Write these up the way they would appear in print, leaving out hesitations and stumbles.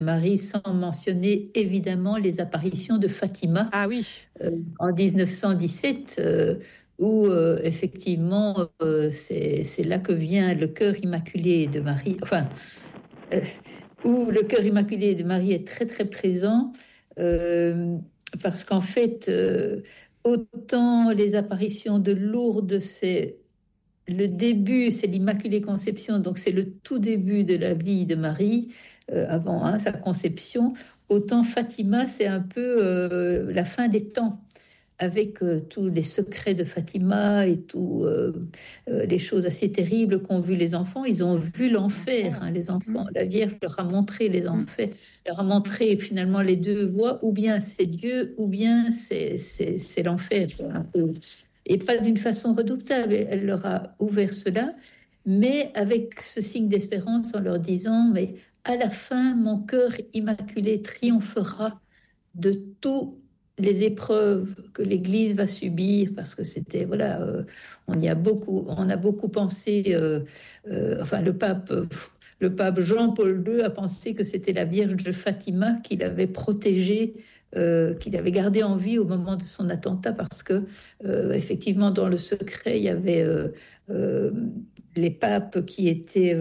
Marie, sans mentionner évidemment les apparitions de Fatima Ah oui. en 1917, où effectivement c'est là que vient le cœur immaculé de Marie, enfin, euh, où le cœur immaculé de Marie est très très présent, euh, parce qu'en fait, autant les apparitions de Lourdes, c'est le début, c'est l'Immaculée Conception, donc c'est le tout début de la vie de Marie, avant sa conception. Autant Fatima, c'est un peu la fin des temps, avec tous les secrets de Fatima et tout, les choses assez terribles qu'ont vu les enfants. Ils ont vu l'enfer, les enfants. La Vierge leur a montré les enfers, leur a montré finalement les deux voies, ou bien c'est Dieu, ou bien c'est l'enfer, un peu. Et pas d'une façon redoutable. Elle leur a ouvert cela, mais avec ce signe d'espérance en leur disant, mais à la fin, mon cœur immaculé triomphera de toutes les épreuves que l'Église va subir, parce que c'était, voilà, on a beaucoup pensé, enfin le pape Jean-Paul II a pensé que c'était la Vierge de Fatima qu'il avait protégée, qu'il avait gardée en vie au moment de son attentat, parce que effectivement dans le secret il y avait euh, les papes qui étaient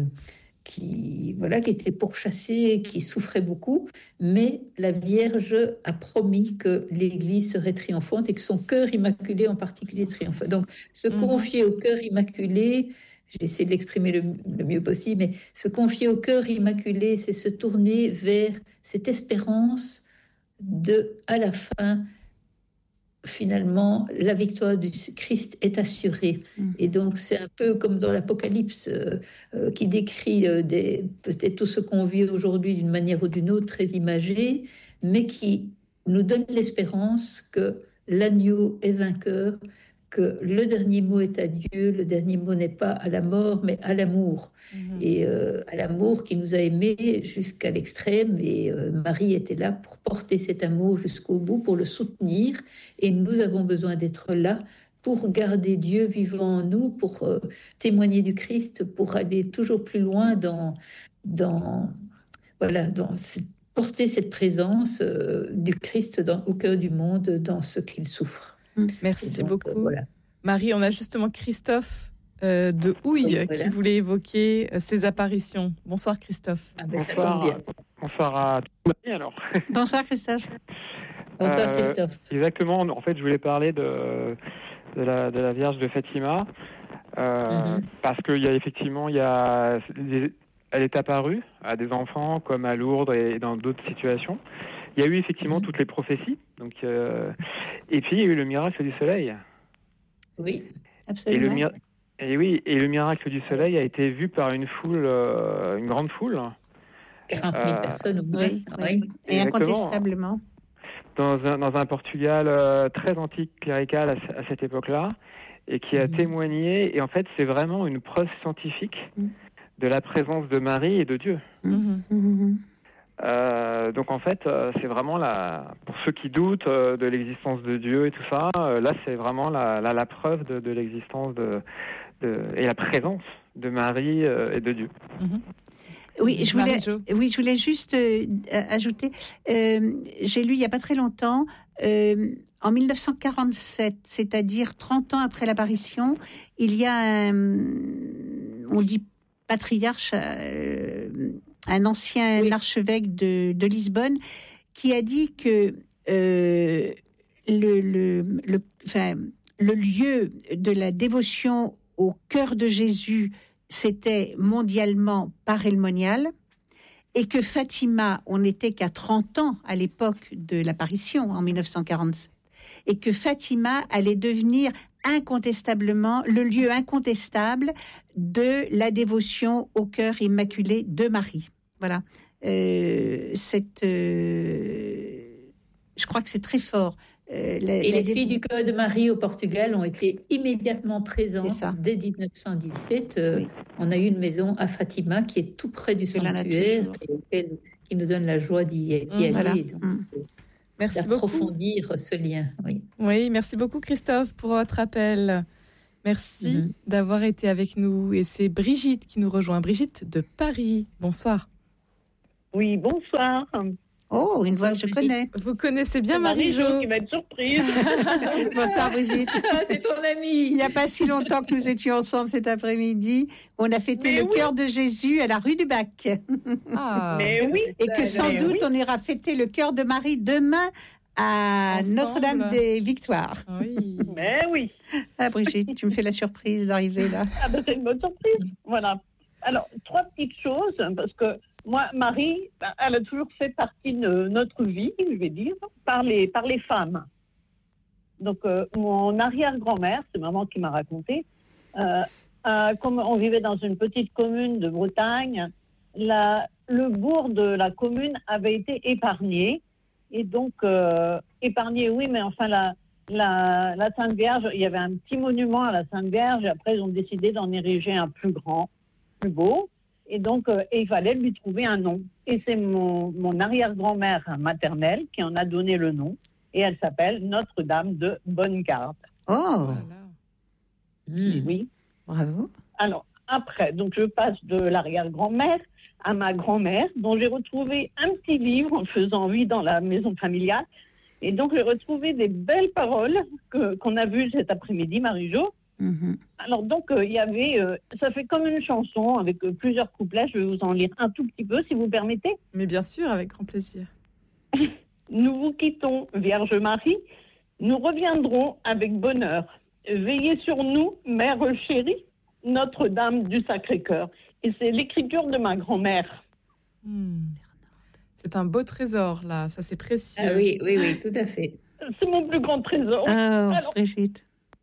qui étaient pourchassés, qui souffraient beaucoup, mais la Vierge a promis que l'Église serait triomphante et que son cœur immaculé en particulier triomphe. Donc, se confier au cœur immaculé, j'ai essayé de l'exprimer le mieux possible, mais se confier au cœur immaculé, c'est se tourner vers cette espérance de, à la fin, finalement, la victoire du Christ est assurée. Et donc, c'est un peu comme dans l'Apocalypse, qui décrit peut-être tout ce qu'on vit aujourd'hui d'une manière ou d'une autre, très imagée, mais qui nous donne l'espérance que l'agneau est vainqueur, que le dernier mot est à Dieu, le dernier mot n'est pas à la mort, mais à l'amour. Et à l'amour qui nous a aimés jusqu'à l'extrême. Et Marie était là pour porter cet amour jusqu'au bout, pour le soutenir. Et nous avons besoin d'être là pour garder Dieu vivant en nous, pour témoigner du Christ, pour aller toujours plus loin porter cette présence du Christ au cœur du monde, dans ce qu'il souffre. Merci donc, beaucoup. Voilà. Marie, on a justement Christophe de Houille qui voulait évoquer ses apparitions. Bonsoir Christophe. Ça tombe bien. Bonsoir à tous. Alors. Bonsoir Christophe. Bonsoir Christophe. Exactement. En fait, je voulais parler de la Vierge de Fatima, parce qu'il y a effectivement, elle est apparue à des enfants comme à Lourdes et dans d'autres situations. Il y a eu effectivement toutes les prophéties. Donc, et puis il y a eu le miracle du soleil. Oui, absolument. Et le miracle du soleil a été vu par une foule, une grande foule. 40 000 personnes au moins. Oui. Et incontestablement. Dans un Portugal très antique, clérical à cette époque-là, et qui a témoigné. Et en fait, c'est vraiment une preuve scientifique de la présence de Marie et de Dieu. Donc en fait, c'est vraiment pour ceux qui doutent de l'existence de Dieu et tout ça, là c'est vraiment la preuve de l'existence et la présence de Marie et de Dieu. Oui, je voulais juste ajouter, j'ai lu il n'y a pas très longtemps, en 1947, c'est-à-dire 30 ans après l'apparition, il y a on dit patriarche, un ancien archevêque de Lisbonne, qui a dit que le lieu de la dévotion au cœur de Jésus, c'était mondialement parémonial, et que Fatima, on n'était qu'à 30 ans à l'époque de l'apparition, en 1947, et que Fatima allait devenir incontestablement le lieu incontestable de la dévotion au cœur immaculé de Marie. Voilà. Je crois que c'est très fort. Les filles du cœur de Marie au Portugal ont été immédiatement présentes dès 1917. On a eu une maison à Fatima qui est tout près du sanctuaire et qui nous donne la joie d'y aller. Voilà. Donc, merci d'approfondir ce lien. Oui, merci beaucoup Christophe pour votre appel. Merci d'avoir été avec nous. Et c'est Brigitte qui nous rejoint. Brigitte de Paris. Bonsoir. Oui, bonsoir. Oh, une voix que je connais. Vous connaissez bien Marie-Jo Marie-Jo qui va être surprise. Bonsoir Brigitte. C'est ton ami. Il n'y a pas si longtemps que nous étions ensemble cet après-midi. On a fêté le cœur de Jésus à la rue du Bac. Mais oui. Et que sans doute on ira fêter le cœur de Marie demain à Ensemble. Notre-Dame des Victoires. Oui. Mais oui. Ah Brigitte, tu me fais la surprise d'arriver là. Ah ben c'est une bonne surprise. Voilà. Alors, 3 petites choses, parce que moi, Marie, elle a toujours fait partie de notre vie, je vais dire, par les femmes. Donc, mon arrière-grand-mère, c'est maman qui m'a raconté, comme on vivait dans une petite commune de Bretagne, le bourg de la commune avait été épargné. Et donc, épargné, oui, mais enfin, la Sainte Vierge, il y avait un petit monument à la Sainte Vierge, et après, ils ont décidé d'en ériger un plus grand, plus beau. Et donc, il fallait lui trouver un nom. Et c'est mon arrière-grand-mère maternelle qui en a donné le nom. Et elle s'appelle Notre-Dame de Bonnegarde. Oh, Oui. bravo. Alors, après, donc je passe de l'arrière-grand-mère à ma grand-mère, dont j'ai retrouvé un petit livre en faisant vie dans la maison familiale. Et donc, j'ai retrouvé des belles paroles qu'on a vues cet après-midi, Marie-Jo. Mhm. Alors, donc, il y avait, ça fait comme une chanson avec plusieurs couplets. Je vais vous en lire un tout petit peu, si vous permettez. Mais bien sûr, avec grand plaisir. Nous vous quittons, Vierge Marie. Nous reviendrons avec bonheur. Veillez sur nous, Mère chérie, Notre-Dame du Sacré-Cœur. Et c'est l'écriture de ma grand-mère. C'est un beau trésor, là. Ça, c'est précieux. Ah oui, tout à fait. C'est mon plus grand trésor. Oh, Alors, Brigitte.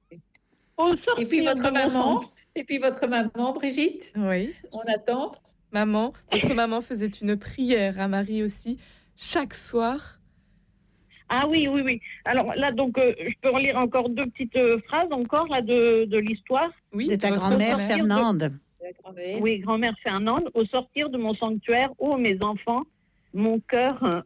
Et puis votre maman, Brigitte, Oui. on attend. Maman, votre maman faisait une prière à Marie aussi, chaque soir. Ah oui. Alors là, donc, je peux relire encore 2 petites phrases encore là de l'histoire. Oui, De ta votre grand-mère grand-mère. Fernande. Oui, grand-mère Fernande. Au sortir de mon sanctuaire, ô mes enfants, mon cœur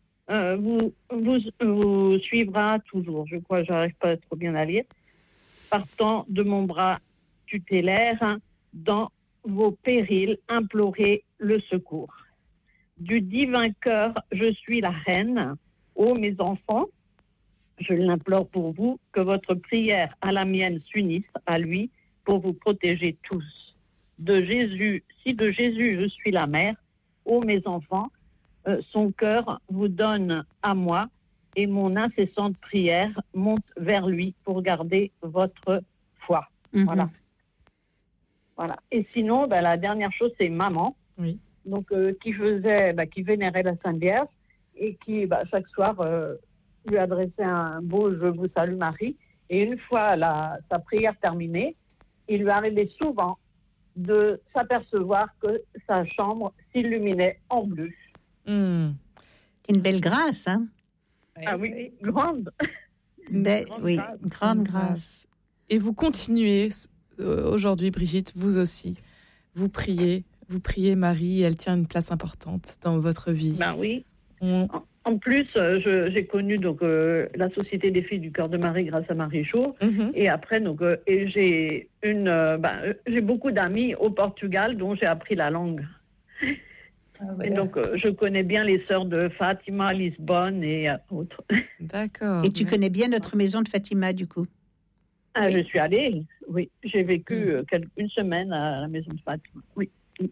vous suivra toujours. Je crois que j'arrive pas trop bien à lire. Partant de mon bras tutélaire, dans vos périls, implorez le secours. Du divin cœur, je suis la reine. Ô mes enfants, je l'implore pour vous, que votre prière à la mienne s'unisse à lui pour vous protéger tous. De Jésus, si de Jésus je suis la mère, ô mes enfants, son cœur vous donne à moi et mon incessante prière monte vers lui pour garder votre foi. Mhm. Voilà. Et sinon, la dernière chose, c'est maman. Oui. Donc, qui vénérait la Sainte Vierge et qui, chaque soir, lui adressait un beau « Je vous salue Marie ». Et une fois sa prière terminée, il lui arrivait souvent de s'apercevoir que sa chambre s'illuminait en bleu. Une belle grâce, hein? Ah oui, grande. Grande grâce. Et vous continuez aujourd'hui, Brigitte, vous aussi. Vous priez Marie, elle tient une place importante dans votre vie. Ben oui. En plus, j'ai connu donc la Société des filles du cœur de Marie grâce à Marie-Jo. Et après, donc, j'ai beaucoup d'amis au Portugal dont j'ai appris la langue. Voilà. Et donc, je connais bien les sœurs de Fatima, Lisbonne et autres. D'accord. Et tu connais bien notre maison de Fatima, du coup? Ah, je suis allée, oui. J'ai vécu une semaine à la maison de Fatima, oui.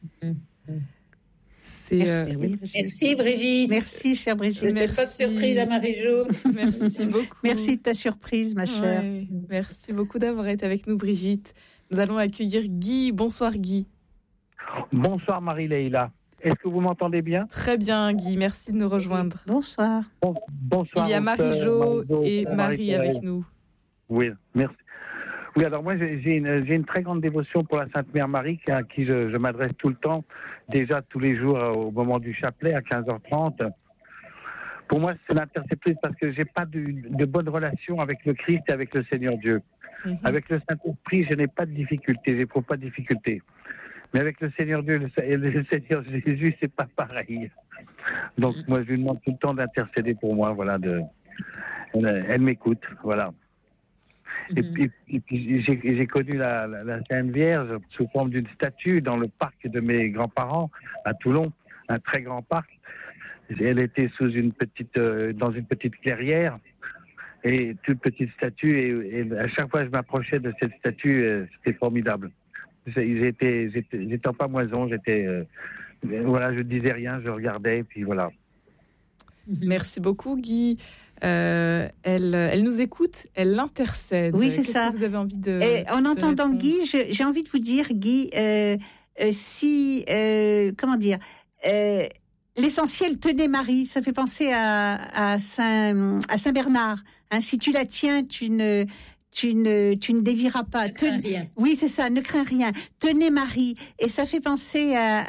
Merci Brigitte. Merci, chère Brigitte. C'était pas de surprise à Marie-Jo. Merci beaucoup. Merci de ta surprise, ma chère. Ouais, merci beaucoup d'avoir été avec nous, Brigitte. Nous allons accueillir Guy. Bonsoir, Guy. Bonsoir, Marie-Leila. Est-ce que vous m'entendez bien? Très bien, Guy. Merci de nous rejoindre. Bonsoir. Bonsoir. Il y a Marie-Jo et Marie avec nous. Oui, merci. Oui, alors moi, j'ai une très grande dévotion pour la Sainte Mère Marie, à qui je m'adresse tout le temps, déjà tous les jours au moment du chapelet, à 15h30. Pour moi, c'est l'interceptrice parce que j'ai pas de bonne relation avec le Christ et avec le Seigneur Dieu. Avec le Saint-Esprit, je n'ai pas de difficulté, j'éprouve pas de difficulté. Mais avec le Seigneur Dieu et le Seigneur Jésus, c'est pas pareil. Donc, moi, je lui demande tout le temps d'intercéder pour moi, voilà. Elle m'écoute, voilà. Et puis j'ai connu la Sainte Vierge sous forme d'une statue dans le parc de mes grands-parents à Toulon, un très grand parc. Elle était dans une petite clairière, et toute petite statue, et à chaque fois que je m'approchais de cette statue, c'était formidable. J'étais en pamoison, je disais rien, je regardais, et puis voilà. Merci beaucoup, Guy. Elle nous écoute, elle l'intercède. Oui, c'est Qu'est-ce ça. que vous avez envie de En entendant répondre? Guy, j'ai envie de vous dire, Guy, l'essentiel, tenez Marie, ça fait penser à Saint Bernard. Hein, si tu la tiens, tu ne dévieras pas. Ne crains rien. Oui, c'est ça, ne crains rien. Tenez Marie. Et ça fait penser à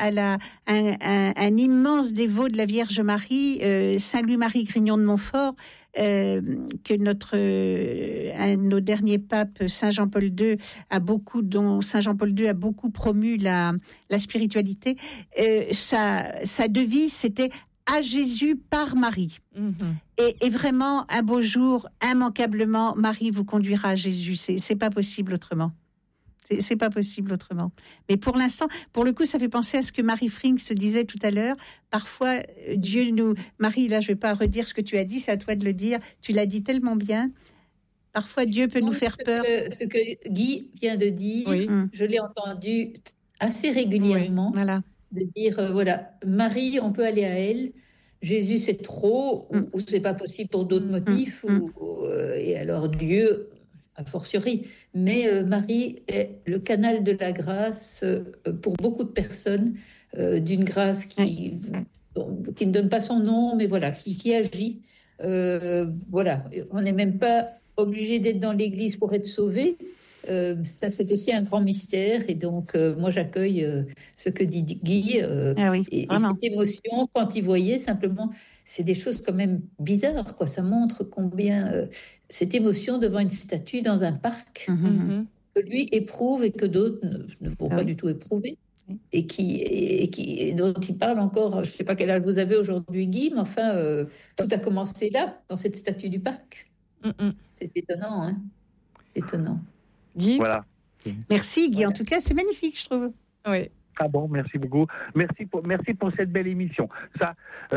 un immense dévot de la Vierge Marie, Saint Louis-Marie Grignon de Montfort, que un de nos derniers papes, Saint Jean-Paul II, dont Saint Jean-Paul II a beaucoup promu la spiritualité. Sa devise, c'était à Jésus par Marie. Et vraiment, un beau jour, immanquablement, Marie vous conduira à Jésus. C'est pas possible autrement. C'est pas possible autrement. Mais pour l'instant, pour le coup, ça fait penser à ce que Marie Frink se disait tout à l'heure. Parfois, Dieu nous... Marie, là, je vais pas redire ce que tu as dit, c'est à toi de le dire. Tu l'as dit tellement bien. Parfois, Dieu peut nous faire peur. Ce que Guy vient de dire, Oui. je l'ai entendu assez régulièrement. Oui, voilà. De dire, voilà, Marie, on peut aller à elle. Jésus, c'est trop, ou c'est pas possible pour d'autres motifs, et alors Dieu, a fortiori. Mais Marie est le canal de la grâce pour beaucoup de personnes, d'une grâce qui ne donne pas son nom, mais voilà, qui agit. Voilà, on n'est même pas obligé d'être dans l'Église pour être sauvé. Ça, c'est aussi un grand mystère. Et donc, moi, j'accueille ce que dit Guy. Et cette émotion, quand il voyait, simplement, c'est des choses quand même bizarres, quoi. Ça montre combien cette émotion devant une statue dans un parc, que lui éprouve et que d'autres ne vont pas du tout éprouver. Et dont il parle encore. Je ne sais pas quel âge vous avez aujourd'hui, Guy, mais enfin, tout a commencé là, dans cette statue du parc. C'est étonnant, hein. Étonnant. Guy, voilà. Merci, Guy. En tout cas, c'est magnifique, je trouve. Oui. Ah bon, merci beaucoup. Merci pour cette belle émission. Ça,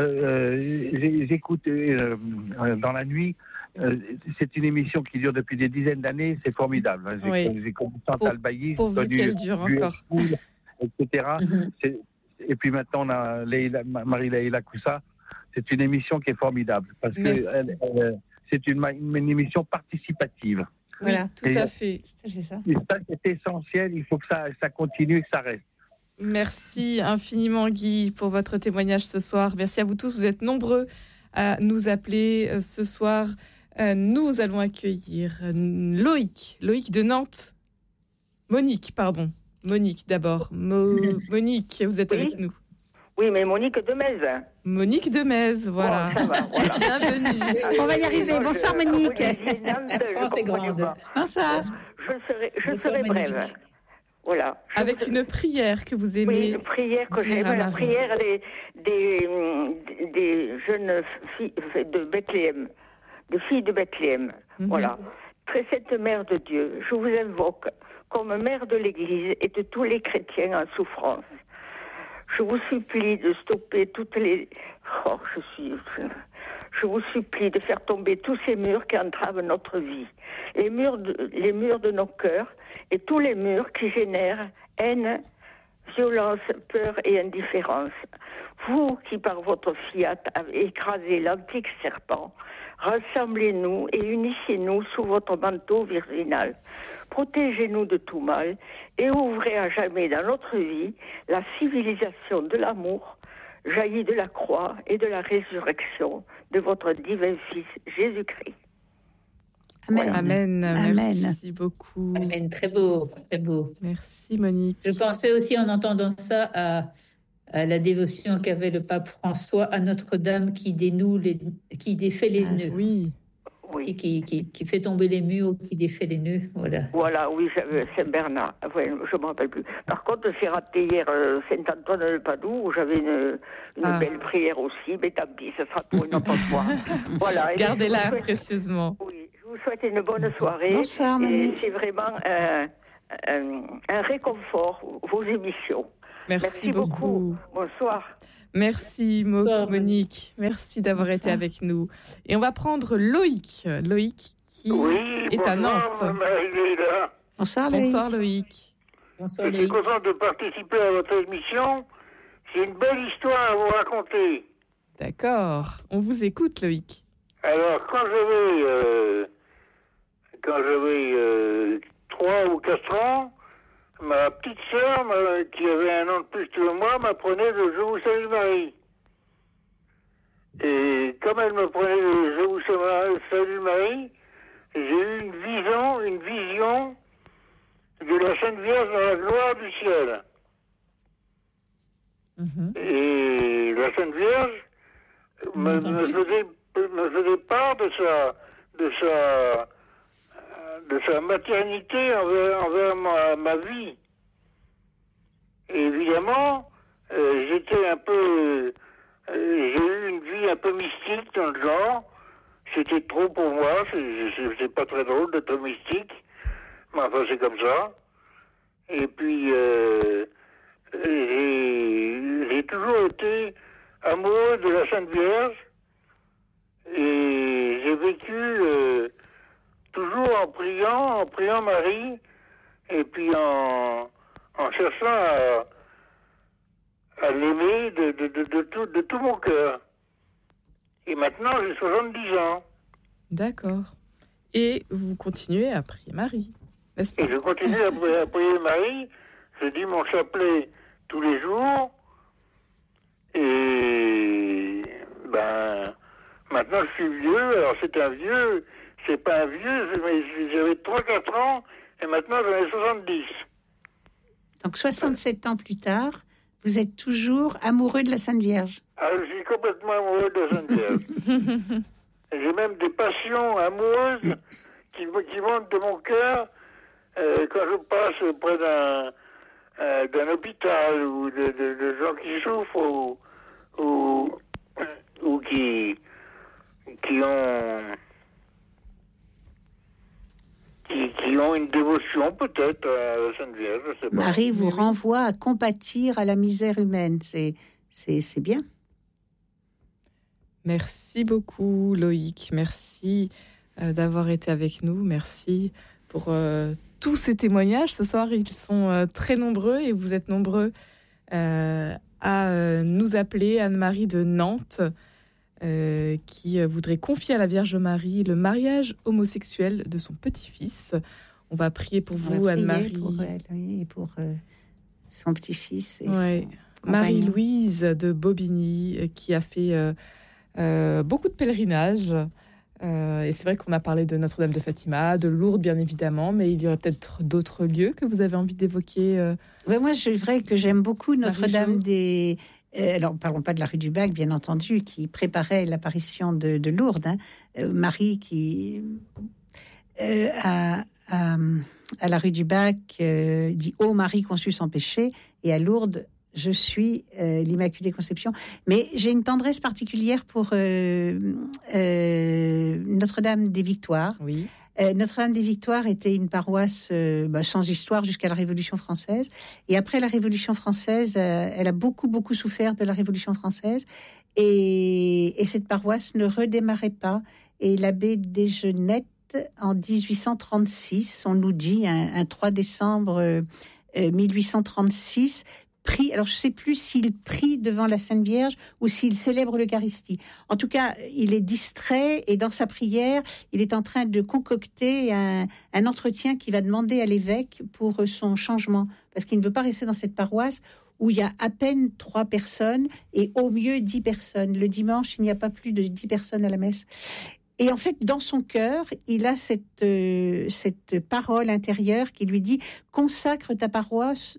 j'écoute dans la nuit. C'est une émission qui dure depuis des dizaines d'années. C'est formidable. J'ai commencé en Albaï. Pourvu qu'elle dure encore. Etc. Et puis maintenant, on a Marie-Leïla Coussa. C'est une émission qui est formidable parce que c'est une émission participative. Voilà, tout à fait. C'est ça. Et ça, c'est essentiel. Il faut que ça continue et que ça reste. Merci infiniment, Guy, pour votre témoignage ce soir. Merci à vous tous. Vous êtes nombreux à nous appeler ce soir. Nous allons accueillir Loïc de Nantes. Monique d'abord. Monique, vous êtes avec nous. Oui, mais Monique de Metz. Monique de Metz, voilà. Oh, ça va, voilà. Bienvenue. On va y arriver. Bonsoir, Monique. C'est grande. Bonsoir. Je serai brève. Voilà. Avec une prière que vous aimez. Oui, une prière que j'aime, la prière des jeunes filles de Bethléem, des filles de Bethléem. Voilà. Très sainte Mère de Dieu, je vous invoque comme mère de l'Église et de tous les chrétiens en souffrance. Je vous supplie de stopper toutes les... Je vous supplie de faire tomber tous ces murs qui entravent notre vie. Les murs de nos cœurs et tous les murs qui génèrent haine, violence, peur et indifférence. Vous qui, par votre fiat, avez écrasé l'antique serpent, rassemblez-nous et unissez-nous sous votre manteau virginal. Protégez-nous de tout mal et ouvrez à jamais dans notre vie la civilisation de l'amour, jaillie de la croix et de la résurrection de votre divin Fils Jésus-Christ. Amen. Voilà. Amen. Merci beaucoup. Amen. Très beau, très beau. Merci, Monique. Je pensais aussi, en entendant ça, à la dévotion qu'avait le pape François à Notre-Dame qui défait les nœuds. Oui. Qui fait tomber les murs, qui défait les nœuds. Voilà, oui, Saint-Bernard. Enfin, je ne me rappelle plus. Par contre, j'ai raté hier Saint-Antoine-le-Padoue, où j'avais une belle prière aussi, mais tant pis, ce sera pour une autre fois. Voilà. Gardez-la précieusement. Oui, je vous souhaite une bonne soirée. Bonsoir, Monique. C'est vraiment un réconfort, vos émissions. Merci beaucoup. Bonsoir. Merci Monique, merci d'avoir été avec nous. Et on va prendre Loïc qui est à Nantes. Bonsoir Loïc. Bonsoir Loïc. Je suis content de participer à votre émission. J'ai une belle histoire à vous raconter. D'accord, on vous écoute Loïc. Alors quand j'avais 3 ou 4 ans, ma petite sœur, qui avait 1 an de plus que moi, m'apprenait le Je vous salue Marie. Et comme elle me prenait le Je vous salue Marie, j'ai eu une vision de la Sainte Vierge dans la gloire du ciel. Et la Sainte Vierge me faisait part de sa maternité envers ma vie. Et évidemment, j'ai eu une vie un peu mystique dans le genre. C'était trop pour moi, c'est pas très drôle d'être mystique, mais enfin c'est comme ça. Et puis, j'ai toujours été amoureux de la Sainte Vierge, et j'ai vécu toujours en priant Marie, et puis en cherchant à l'aimer de tout mon cœur. Et maintenant, j'ai 70 ans. D'accord. Et vous continuez à prier Marie, n'est-ce pas? Et je continue à prier Marie. Je dis mon chapelet tous les jours. Et maintenant, je suis vieux. Alors, c'est pas un vieux, mais j'avais 3-4 ans. Et maintenant, j'en ai 70. Donc, 67 ans plus tard, vous êtes toujours amoureux de la Sainte Vierge. Ah, je suis complètement amoureux de la Sainte Vierge. J'ai même des passions amoureuses qui montent de mon cœur quand je passe près d'un hôpital ou de gens qui souffrent ou qui ont une dévotion peut-être à la Sainte Vierge, je sais pas. Marie vous renvoie à compatir à la misère humaine, c'est bien. Merci beaucoup Loïc, merci d'avoir été avec nous, merci pour tous ces témoignages. Ce soir, ils sont très nombreux et vous êtes nombreux à nous appeler. Anne-Marie de Nantes qui voudrait confier à la Vierge Marie le mariage homosexuel de son petit-fils. On va prier pour vous, Anne-Marie. Pour elle, oui, et pour son petit-fils. Et Marie-Louise de Bobigny qui a fait beaucoup de pèlerinages. Et c'est vrai qu'on a parlé de Notre-Dame de Fatima, de Lourdes bien évidemment, mais il y aurait peut-être d'autres lieux que vous avez envie d'évoquer. Moi, c'est vrai que j'aime beaucoup Notre-Dame des... alors, parlons pas de la rue du Bac, bien entendu, qui préparait l'apparition de Lourdes. Marie qui, à la rue du Bac, dit « Ô Marie conçue sans péché », et à Lourdes, je suis l'Immaculée Conception. Mais j'ai une tendresse particulière pour Notre-Dame des Victoires. Oui. Notre-Dame des Victoires était une paroisse sans histoire jusqu'à la Révolution française. Et après la Révolution française, elle a beaucoup souffert de la Révolution française. Et cette paroisse ne redémarrait pas. Et l'abbé Desgenette, en 1836, on nous dit, un 3 décembre 1836, prie, alors je ne sais plus s'il prie devant la Sainte Vierge ou s'il célèbre l'Eucharistie. En tout cas, il est distrait et dans sa prière, il est en train de concocter un entretien qui va demander à l'évêque pour son changement, parce qu'il ne veut pas rester dans cette paroisse où il y a à peine 3 personnes et au mieux 10 personnes. Le dimanche, il n'y a pas plus de 10 personnes à la messe. Et en fait, dans son cœur, il a cette parole intérieure qui lui dit « consacre ta paroisse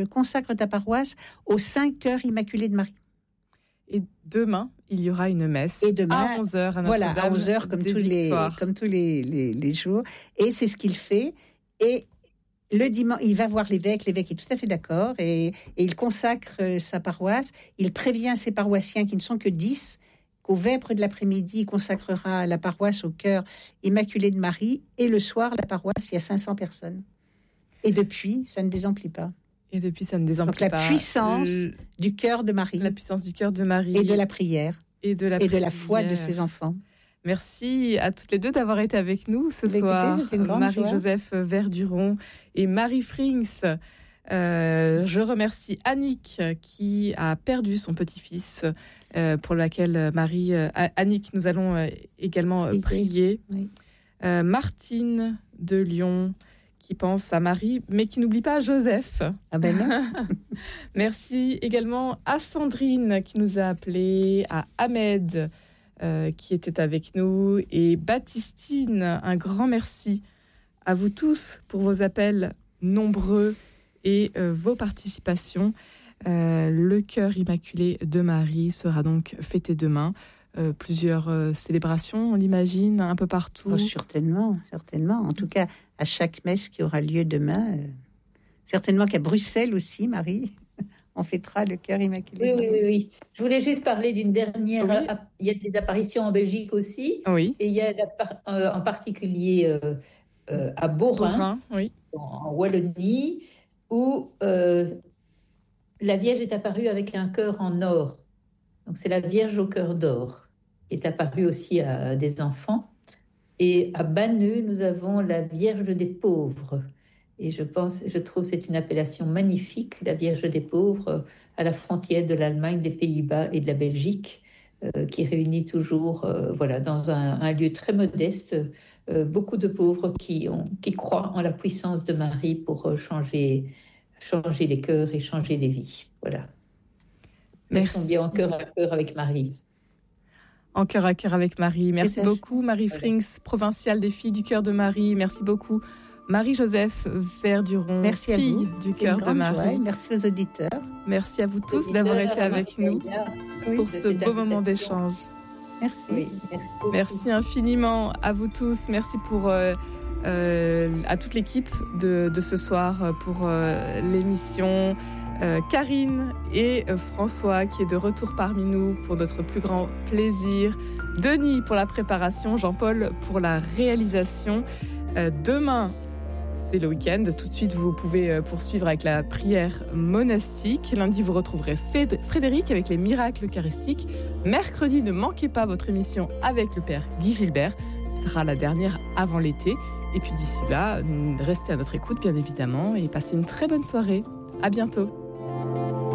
au Saint-Cœur immaculé de Marie ». Et demain, il y aura une messe à 11h à Notre-Dame. Voilà, à 11h comme tous les jours. Et c'est ce qu'il fait. Et le dimanche, il va voir l'évêque. L'évêque est tout à fait d'accord. Et il consacre sa paroisse. Il prévient ses paroissiens qui ne sont que 10 qu'au vêpres de l'après-midi, il consacrera la paroisse au Cœur immaculé de Marie. Et le soir, la paroisse, il y a 500 personnes. Et depuis, ça ne désemplit pas. Et depuis, ça ne désemplit pas. Donc la puissance du cœur de Marie. La puissance du cœur de Marie. Et de la prière. Et de la foi de ses enfants. Merci à toutes les deux d'avoir été avec nous ce soir. Marie-Joseph Verduron et Marie Frings. Je remercie Annick qui a perdu son petit-fils, pour laquelle Annick, nous allons également prier. Oui. Martine de Lyon qui pense à Marie, mais qui n'oublie pas Joseph. Ah ben non. Merci également à Sandrine qui nous a appelés, à Ahmed qui était avec nous, et Baptistine. Un grand merci à vous tous pour vos appels nombreux et vos participations. Le cœur immaculé de Marie sera donc fêté demain. Plusieurs célébrations, on l'imagine, un peu partout. Oh, certainement. En tout cas, à chaque messe qui aura lieu demain. Certainement qu'à Bruxelles aussi, Marie, on fêtera le cœur immaculé. Oui. Je voulais juste parler d'une dernière. Oui. Il y a des apparitions en Belgique aussi. Oui. Et il y a en particulier à Beaurain, oui. en Wallonie, où la Vierge est apparue avec un cœur en or. Donc c'est la Vierge au cœur d'or qui est apparue aussi à des enfants. Et à Banneux, nous avons la Vierge des pauvres. Et je trouve que c'est une appellation magnifique, la Vierge des pauvres, à la frontière de l'Allemagne, des Pays-Bas et de la Belgique, qui réunit toujours, dans un lieu très modeste, beaucoup de pauvres qui croient en la puissance de Marie pour changer les cœurs et changer les vies. Voilà. Restons bien en cœur à cœur avec Marie. En cœur à cœur avec Marie. Merci beaucoup, Marie Frings, provinciale des Filles du Cœur de Marie. Merci beaucoup, Marie-Joseph Verduron, merci fille du Cœur de Marie. Joie. Merci aux auditeurs. Merci à vous tous d'avoir été avec nous pour ce beau moment d'échange. Merci. Oui, merci infiniment à vous tous. Merci à toute l'équipe de ce soir pour l'émission. Karine et François qui est de retour parmi nous pour notre plus grand plaisir. Denis pour la préparation, Jean-Paul pour la réalisation. Demain, c'est le week-end. Tout de suite, vous pouvez poursuivre avec la prière monastique. Lundi, vous retrouverez Frédéric avec les miracles eucharistiques. Mercredi, ne manquez pas votre émission avec le Père Guy Gilbert. Ce sera la dernière avant l'été. Et puis d'ici là, restez à notre écoute, bien évidemment, et passez une très bonne soirée. À bientôt.